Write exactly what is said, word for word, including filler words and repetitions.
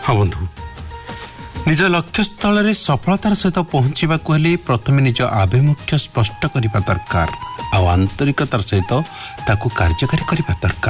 हाँ बंधु निज लक्ष्य स्थल सफलतार सहित पहुँचवा हेले प्रथम निज आभिमुख्य स्पष्ट करने दरकार आ आंतरिकतार सहित ताकू कार्यकारी करने दरकार।